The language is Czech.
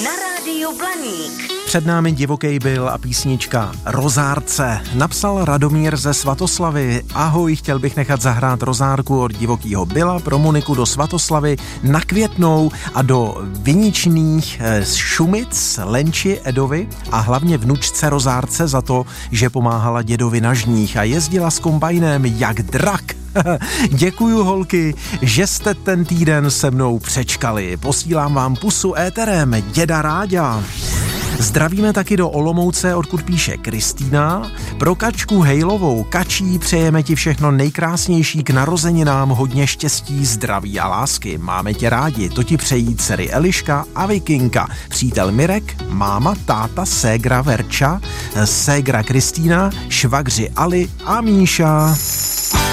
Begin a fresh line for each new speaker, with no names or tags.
na rádiu Blaník.
Před námi divoký byl a písnička Rozárce. Napsal Radomír ze Svatoslavy. Ahoj, chtěl bych nechat zahrát Rozárku od divokýho Byla pro Moniku do Svatoslavy na Květnou a do Viničných Šumic, Lenči Edovi a hlavně vnučce Rozárce za to, že pomáhala dědovi na žních a jezdila s kombajnem jak drak. Děkuju, holky, že jste ten týden se mnou přečkali. Posílám vám pusu éterem, děda Ráďa. Zdravíme taky do Olomouce, odkud píše Kristýna. Pro Kačku Hejlovou, Kačí, přejeme ti všechno nejkrásnější k narozeninám, hodně štěstí, zdraví a lásky. Máme tě rádi, to ti přejí dcery Eliška a Vikinka, přítel Mirek, máma, táta, ségra Verča, ségra Kristýna, švagři Ali a Míša.